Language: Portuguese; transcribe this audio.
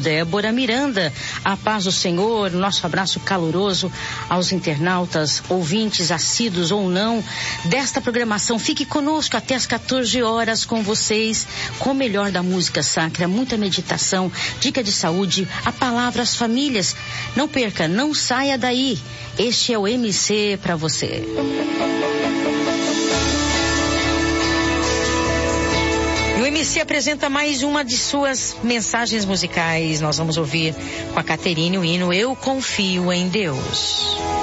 Débora Miranda. A paz do Senhor, nosso abraço caloroso aos internautas, ouvintes assíduos ou não desta programação. Fique conosco até as 14 horas com vocês, com o melhor da música sacra, muita meditação, dica de saúde, a palavra às famílias. Não perca, não saia daí. Este é o MC para você. E o MC apresenta mais uma de suas mensagens musicais. Nós vamos ouvir com a Caterine o hino Eu Confio em Deus.